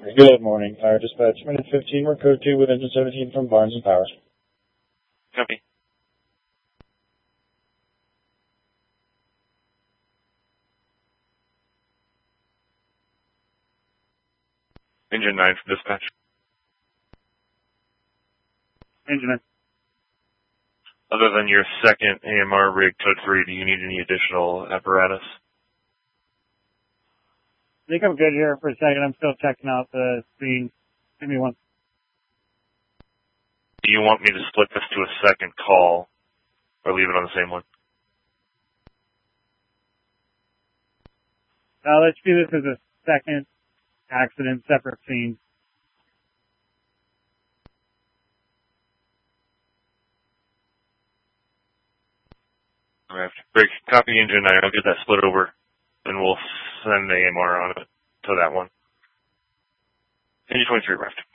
Good morning. Fire dispatch, minute 15, we're code 2 with engine 17 from Barnes and Powers. Copy. Engine 9 for dispatch. Engine 9. Other than your second AMR rig code 3, do you need any additional apparatus? I think I'm good here for a second. I'm still checking out the screen. Give me one. Do you want me to split this to a second call or leave it on the same one? Let's do this as a second accident, separate scene. Alright, break. Copy engine 9. I'll get that split over, and we'll send the AMR on it to that one. Engine 23 left.